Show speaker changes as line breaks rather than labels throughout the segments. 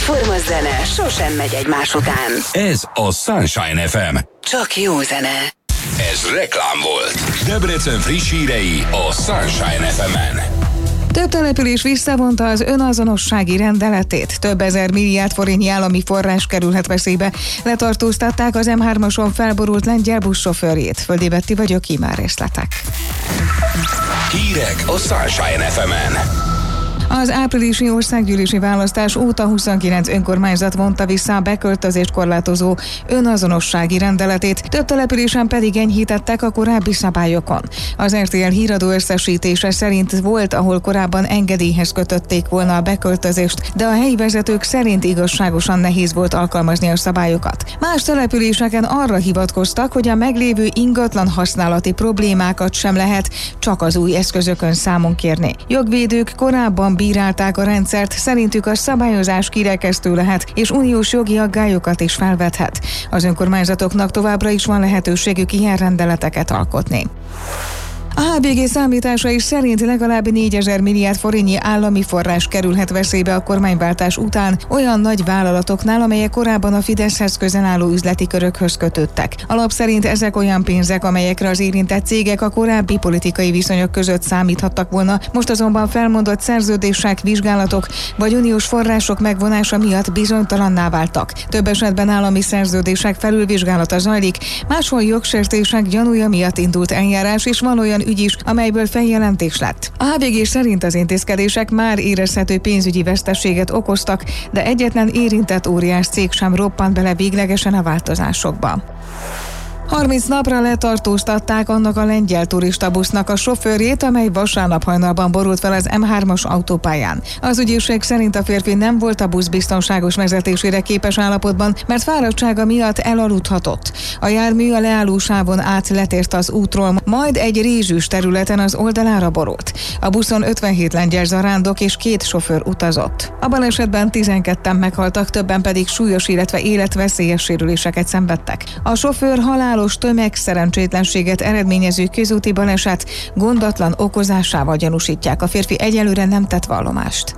Egyforma zene sosem megy egymás után.
Ez a Sunshine FM.
Csak jó zene.
Ez reklám volt. Debrecen friss hírei a Sunshine FM-en.
Több település visszavonta az önazonossági rendeletét. Több ezer milliárd forintnyi állami forrás kerülhet veszélybe. Letartóztatták az M3-ason felborult lengyel buszsofőrjét. Földi Betti vagyok, így már részletek.
Hírek a Sunshine FM-en.
Az áprilisi országgyűlési választás óta 29 önkormányzat vonta vissza a beköltözést korlátozó önazonossági rendeletét, több településen pedig enyhítettek a korábbi szabályokon. Az RTL híradó összesítése szerint volt, ahol korábban engedélyhez kötötték volna a beköltözést, de a helyi vezetők szerint igazságosan nehéz volt alkalmazni a szabályokat. Más településeken arra hivatkoztak, hogy a meglévő ingatlan használati problémákat sem lehet csak az új eszközökön számon kérni. Jogvédők korábban bírálták a rendszert, szerintük a szabályozás kirekesztő lehet, és uniós jogi aggályokat is felvethet. Az önkormányzatoknak továbbra is van lehetőségük ilyen rendeleteket alkotni. A HBG számításai szerint legalább 4000 milliárd forintnyi állami forrás kerülhet veszélybe a kormányváltás után olyan nagy vállalatoknál, amelyek korábban a Fideszhez közel álló üzleti körökhöz kötődtek. A lap szerint ezek olyan pénzek, amelyekre az érintett cégek a korábbi politikai viszonyok között számíthattak volna, most azonban felmondott szerződések, vizsgálatok vagy uniós források megvonása miatt bizonytalanná váltak. Több esetben állami szerződések felülvizsgálata zajlik, máshol jogsértések gyanúja miatt indult eljárás, és van olyan ügy is, amelyből feljelentés lett. A HBG szerint az intézkedések már érezhető pénzügyi veszteséget okoztak, de egyetlen érintett óriás cég sem roppant bele véglegesen a változásokba. 30 napra letartóztatták annak a lengyel turistabusznak a sofőrjét, amely vasárnap hajnalban borult fel az M3-as autópályán. Az ügyészség szerint a férfi nem volt a busz biztonságos vezetésére képes állapotban, mert fáradtsága miatt elaludhatott. A jármű a leállósávon át letért az útról, majd egy rézsűs területen az oldalára borult. A buszon 57 lengyel zarándok és 2 sofőr utazott. A balesetben 12-en meghaltak, többen pedig súlyos, illetve életveszélyes sérüléseket szenvedtek. A sofőr halálos tömegszerencsétlenséget eredményező közúti baleset gondatlan okozásával gyanúsítják. A férfi egyelőre nem tett vallomást.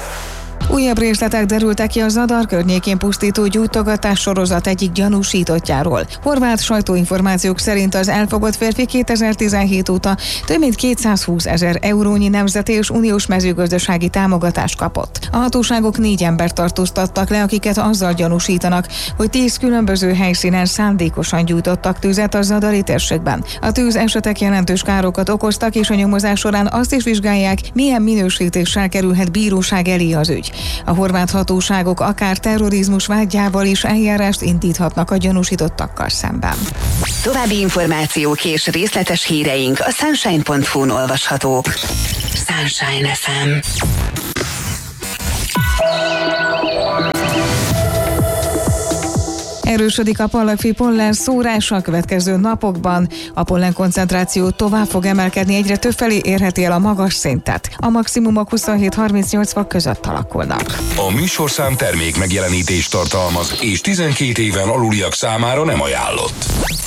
Újabb részletek derültek ki a Zadar környékén pusztító gyújtogatás sorozat egyik gyanúsítottjáról. Horvát sajtóinformációk szerint az elfogott férfi 2017 óta több mint 220 000 eurónyi nemzeti és uniós mezőgazdasági támogatást kapott. A hatóságok 4 embert tartóztattak le, akiket azzal gyanúsítanak, hogy 10 különböző helyszínen szándékosan gyújtottak tüzet a zadari térségben. A tűzesetek jelentős károkat okoztak, és a nyomozás során azt is vizsgálják, milyen minősítéssel kerülhet bíróság elé az ügy. A horvát hatóságok akár terrorizmus vágyával is eljárást indíthatnak a gyanúsítottakkal szemben.
További információk és részletes híreink a sunshine.hu-n olvashatók. Sunshine FM.
Erősödik a pallagfi pollen szórása a következő napokban. A pollen koncentráció tovább fog emelkedni, egyre többfelé érheti el a magas szintet. A maximumok 27-38 fok között alakulnak.
A műsorszám termék megjelenítést tartalmaz, és 12 éven aluliak számára nem ajánlott.